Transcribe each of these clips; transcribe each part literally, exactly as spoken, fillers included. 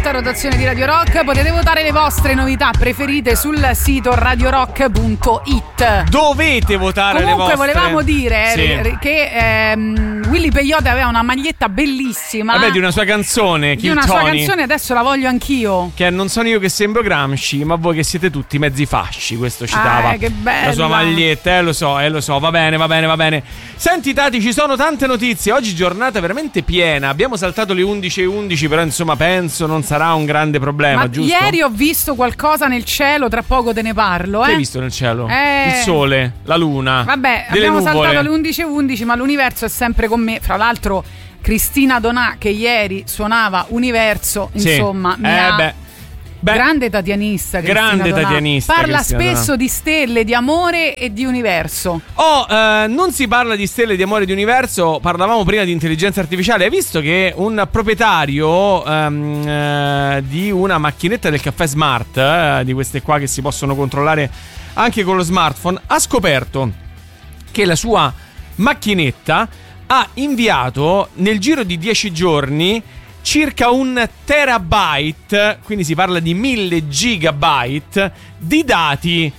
alta rotazione di Radio Rock. Potete votare le vostre novità preferite sul sito radio rock punto it. Dovete votare Comunque, le vostre. volevamo dire sì. che ehm, Willy Peyote aveva una maglietta bellissima. Vabbè, di una sua canzone, Di Kill una Tony, sua canzone, adesso la voglio anch'io. che non sono io che sembro Gramsci, ma voi che siete tutti mezzi fasci. Questo citava ah, che bella. la sua maglietta, eh lo so, eh lo so, va bene, va bene, va bene. Senti Tati, ci sono tante notizie. Oggi giornata veramente piena. Abbiamo saltato le undici e undici, però insomma penso non sarà un grande problema, Ma giusto? ieri ho visto qualcosa nel cielo, tra poco te ne parlo. Eh? Che hai visto nel cielo? Eh... Il sole, la luna. Vabbè, delle abbiamo nuvole. saltato le undici e undici, ma l'universo è sempre con me. Fra l'altro Cristina Donà, che ieri suonava Universo, Sì. insomma, mi eh, ha... beh. Beh, grande tatianista, Cristina grande Donà. tatianista, Parla Cristina spesso Donà. di stelle, di amore e di universo. Oh, eh, non si parla di stelle, di amore, di universo. Parlavamo prima di intelligenza artificiale. Hai visto che un proprietario ehm, eh, di una macchinetta del caffè smart, eh, di queste qua che si possono controllare anche con lo smartphone, ha scoperto che la sua macchinetta ha inviato nel giro di dieci giorni circa un terabyte, quindi si parla di mille gigabyte di dati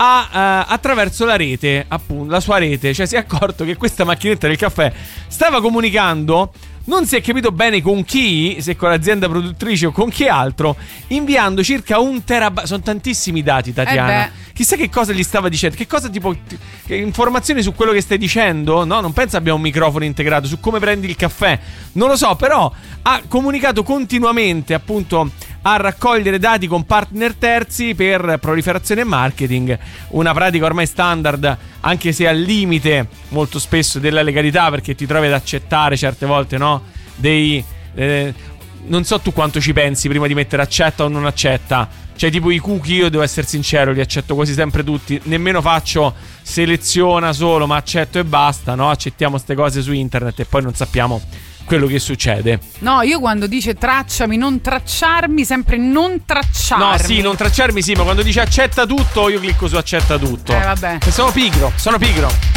a, uh, attraverso la rete, appunto, la sua rete. Cioè si è accorto che questa macchinetta del caffè stava comunicando, non si è capito bene con chi, se con l'azienda produttrice o con chi altro, inviando circa un terabyte. Sono tantissimi dati, Tatiana. Eh Chissà che cosa gli stava dicendo, che cosa tipo, che informazioni su quello che stai dicendo, no? Non penso abbia un microfono integrato, su come prendi il caffè, non lo so, però ha comunicato continuamente, appunto, a raccogliere dati con partner terzi per proliferazione e marketing, una pratica ormai standard, anche se al limite molto spesso della legalità, perché ti trovi ad accettare certe volte, no? Dei eh, non so tu quanto ci pensi prima di mettere accetta o non accetta. Cioè tipo i cookie, io devo essere sincero, li accetto quasi sempre tutti. Nemmeno faccio seleziona solo, ma accetto e basta, no? Accettiamo ste cose su internet e poi non sappiamo quello che succede. No, io quando dice tracciami, non tracciarmi, sempre non tracciarmi. No, sì, non tracciarmi sì, ma quando dice accetta tutto, io clicco su accetta tutto. Eh, vabbè. E sono pigro, sono pigro.